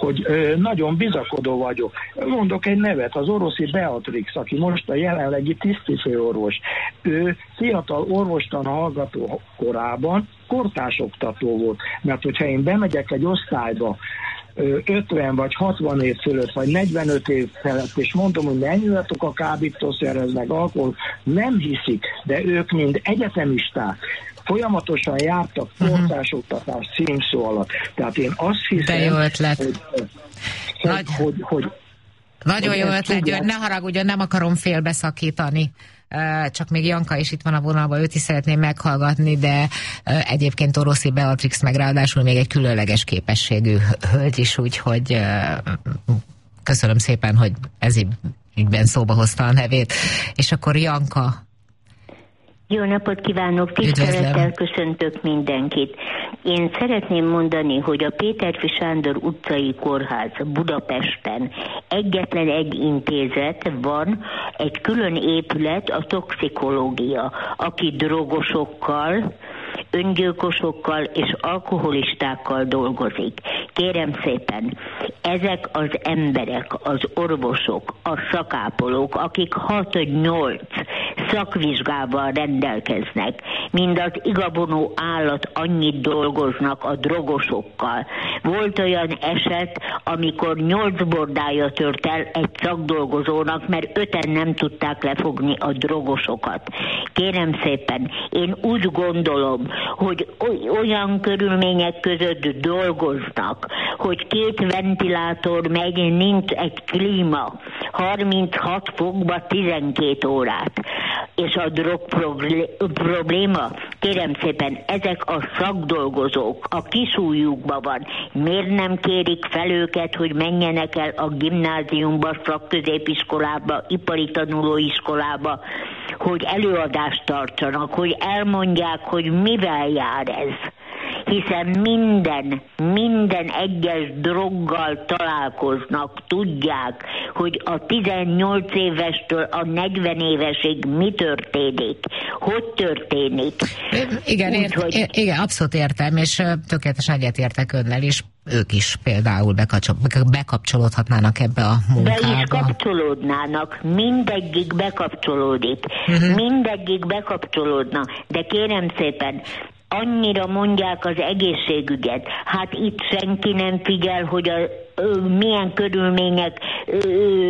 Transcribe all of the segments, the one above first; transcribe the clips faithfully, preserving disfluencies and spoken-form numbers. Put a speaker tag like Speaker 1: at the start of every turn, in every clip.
Speaker 1: hogy ö, nagyon bizakodó vagyok. Mondok egy nevet, az orvosi Beatrix, aki most a jelenlegi tisztifőorvos. Ő fiatal orvostan hallgató korában kortársoktató volt, mert hogyha én bemegyek egy osztályba, ötven vagy hatvan év fölött, vagy negyvenöt év felett, és mondom, hogy ne nyújjatok a kábítószerhez, meg alkohol, nem hiszik, de ők mind egyetemisták, folyamatosan jártak kortársoktatás címszó alatt. Tehát én azt hiszem,
Speaker 2: de jó ötlet.
Speaker 1: hogy,
Speaker 2: Nagy...
Speaker 1: hogy, hogy, hogy
Speaker 2: Nagyon jó ötlet, hogy ne haragudjon, nem akarom félbeszakítani. Csak még Janka is itt van a vonalban, őt is szeretném meghallgatni, de egyébként Oroszi Beatrix meg ráadásul még egy különleges képességű hölgy is, úgyhogy köszönöm szépen, hogy ez ügyben szóba hozta a nevét. És akkor Janka.
Speaker 3: Jó napot kívánok, tisztelettel köszöntök mindenkit. Én szeretném mondani, hogy a Péterfi Sándor utcai kórház Budapesten egyetlen egy intézet van, egy külön épület, a toxikológia, aki drogosokkal, öngyilkosokkal és alkoholistákkal dolgozik. Kérem szépen, ezek az emberek, az orvosok, a szakápolók, akik hat-nyolc szakvizsgával rendelkeznek, mind az igabonó állat annyit dolgoznak a drogosokkal. Volt olyan eset, amikor nyolc bordája tört el egy szakdolgozónak, mert öten nem tudták lefogni a drogosokat. Kérem szépen, én úgy gondolom, hogy olyan körülmények között dolgoznak, hogy két ventilátor megy, nincs egy klíma, harminchat fokba tizenkét órát. És a drog probléma, kérem szépen, ezek a szakdolgozók, a kisújjukban van, miért nem kérik fel őket, hogy menjenek el a gimnáziumba, szakközépiskolába, ipari tanulóiskolába, hogy előadást tartsanak, hogy elmondják, hogy mivel jár ez. Hiszen minden, minden egyes droggal találkoznak, tudják, hogy a tizennyolc évestől a negyven évesig mi történik, hogy történik.
Speaker 2: Igen,
Speaker 3: Úgy,
Speaker 2: ért,
Speaker 3: hogy...
Speaker 2: igen, abszolút értem, és tökéletesen egyetértek önnel is. Ők is például bekapcsolódhatnának ebbe a munkába.
Speaker 3: Be is kapcsolódnának, mindegyik bekapcsolódik, uh-huh. mindegyik bekapcsolódna, de kérem szépen, annyira mondják az egészségügyet, hát itt senki nem figyel, hogy a, ö, milyen körülmények ö,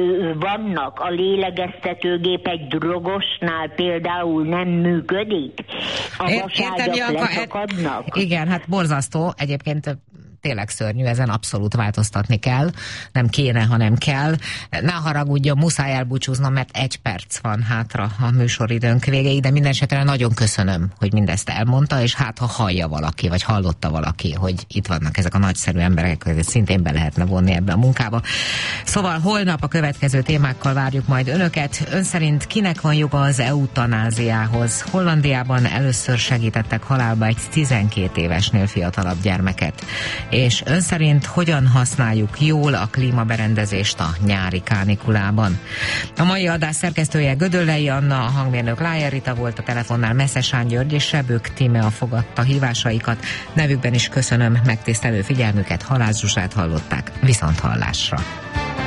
Speaker 3: vannak. A lélegeztetőgép egy drogosnál például nem működik. A vaságyak leszakadnak.
Speaker 2: Igen, hát borzasztó. Egyébként tényleg szörnyű, ezen abszolút változtatni kell. Nem kéne, hanem kell. Ne haragudjon, muszáj elbúcsúznom, mert egy perc van hátra a műsoridőnk végéig, de minden esetre nagyon köszönöm, hogy mindezt elmondta, és hát ha hallja valaki, vagy hallotta valaki, hogy itt vannak ezek a nagyszerű emberek, hogy szintén be lehetne vonni ebbe a munkába. Szóval holnap a következő témákkal várjuk majd önöket. Ön szerint kinek van joga az eutanáziához? Hollandiában először segítettek halálba egy tizenkét évesnél fiatalabb gyermeket. És ön szerint hogyan használjuk jól a klímaberendezést a nyári kánikulában? A mai adás szerkesztője Gödöllei Anna, a hangmérnök Lájer Rita volt, a telefonnál Meszesán György és Sebők Tímea fogadta hívásaikat. Nevükben is köszönöm megtisztelő figyelmüket, Halász Zsuzsát hallották. Viszont hallásra!